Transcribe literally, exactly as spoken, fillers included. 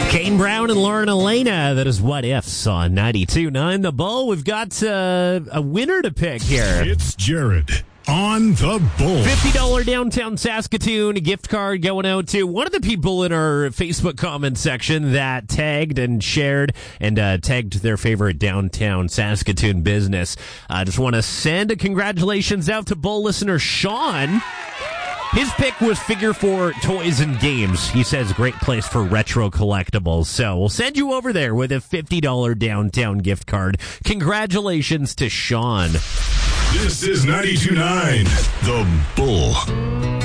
Kane Brown and Lauren Elena. That is What Ifs on ninety-two point nine The Bull. We've got uh, a winner to pick here. It's Jared on The Bull. fifty dollars downtown Saskatoon gift card going out to one of the people in our Facebook comment section that tagged and shared and uh, tagged their favorite downtown Saskatoon business. I uh, just want to send a congratulations out to Bull listener Sean. His pick was Figure Four Toys and Games. He says great place for retro collectibles. So we'll send you over there with a fifty dollars downtown gift card. Congratulations to Sean. This is ninety-two point nine The Bull.